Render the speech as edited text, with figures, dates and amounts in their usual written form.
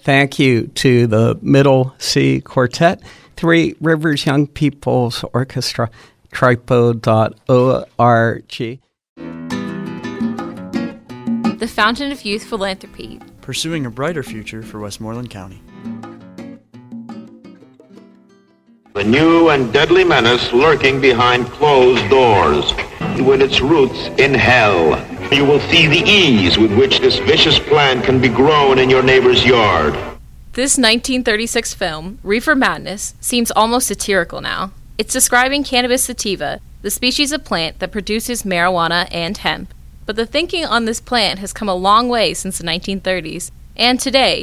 Thank you to the Middle C Quartet, Three Rivers Young People's Orchestra, tripo.org. The Fountain of Youth Philanthropy, pursuing a brighter future for Westmoreland County. The new and deadly menace lurking behind closed doors. With its roots in hell, you will see the ease with which this vicious plant can be grown in your neighbor's yard. This 1936 film, Reefer Madness, seems almost satirical now. It's describing cannabis sativa, the species of plant that produces marijuana and hemp. But the thinking on this plant has come a long way since the 1930s, and today,